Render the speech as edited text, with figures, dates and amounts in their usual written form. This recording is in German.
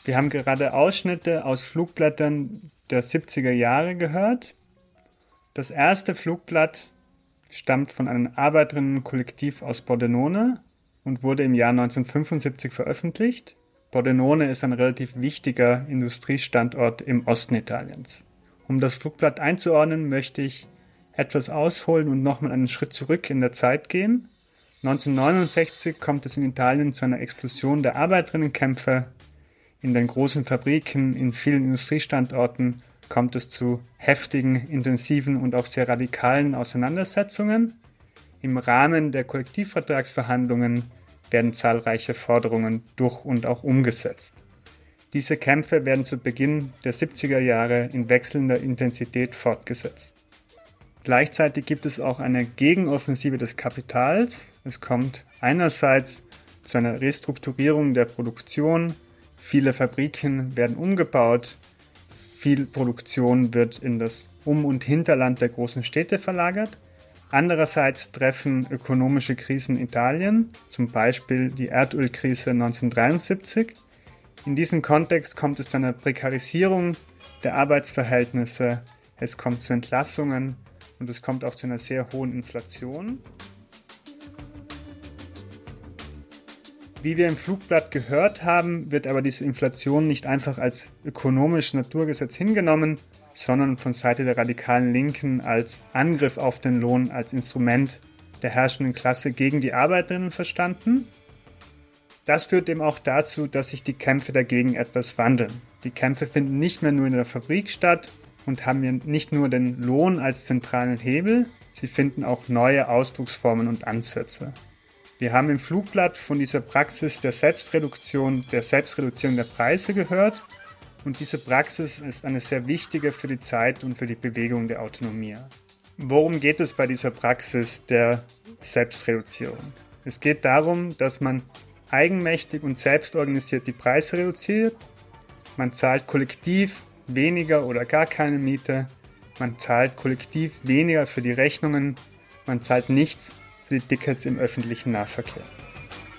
Sie haben gerade Ausschnitte aus Flugblättern der 70er Jahre gehört. Das erste Flugblatt stammt von einem Arbeiterinnenkollektiv aus Pordenone und wurde im Jahr 1975 veröffentlicht. Pordenone ist ein relativ wichtiger Industriestandort im Osten Italiens. Um das Flugblatt einzuordnen, möchte ich etwas ausholen und nochmal einen Schritt zurück in der Zeit gehen. 1969 kommt es in Italien zu einer Explosion der Arbeiterinnenkämpfe. In den großen Fabriken, in vielen Industriestandorten kommt es zu heftigen, intensiven und auch sehr radikalen Auseinandersetzungen. Im Rahmen der Kollektivvertragsverhandlungen werden zahlreiche Forderungen durch und auch umgesetzt. Diese Kämpfe werden zu Beginn der 70er Jahre in wechselnder Intensität fortgesetzt. Gleichzeitig gibt es auch eine Gegenoffensive des Kapitals. Es kommt einerseits zu einer Restrukturierung der Produktion. Viele Fabriken werden umgebaut. Viel Produktion wird in das Um- und Hinterland der großen Städte verlagert. Andererseits treffen ökonomische Krisen Italien, zum Beispiel die Erdölkrise 1973. In diesem Kontext kommt es zu einer Prekarisierung der Arbeitsverhältnisse, es kommt zu Entlassungen und es kommt auch zu einer sehr hohen Inflation. Wie wir im Flugblatt gehört haben, wird aber diese Inflation nicht einfach als ökonomisches Naturgesetz hingenommen, sondern von Seite der radikalen Linken als Angriff auf den Lohn, als Instrument der herrschenden Klasse gegen die Arbeiterinnen verstanden. Das führt eben auch dazu, dass sich die Kämpfe dagegen etwas wandeln. Die Kämpfe finden nicht mehr nur in der Fabrik statt und haben ja nicht nur den Lohn als zentralen Hebel, sie finden auch neue Ausdrucksformen und Ansätze. Wir haben im Flugblatt von dieser Praxis der Selbstreduktion der Preise gehört und diese Praxis ist eine sehr wichtige für die Zeit und für die Bewegung der Autonomie. Worum geht es bei dieser Praxis der Selbstreduzierung? Es geht darum, dass man eigenmächtig und selbstorganisiert die Preise reduziert, man zahlt kollektiv weniger oder gar keine Miete, man zahlt kollektiv weniger für die Rechnungen, man zahlt nichts für die Tickets im öffentlichen Nahverkehr.